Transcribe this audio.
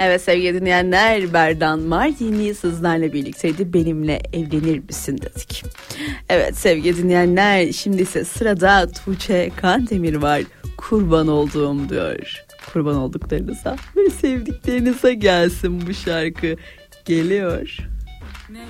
Evet sevgili dinleyenler, Berdan Mardini sizlerle birlikteydi. Benimle evlenir misin dedik. Evet sevgili dinleyenler, şimdi ise sırada Tuğçe Kandemir var. Kurban olduğum diyor. Kurban olduklarınıza ve sevdiklerinize gelsin bu şarkı. Geliyor.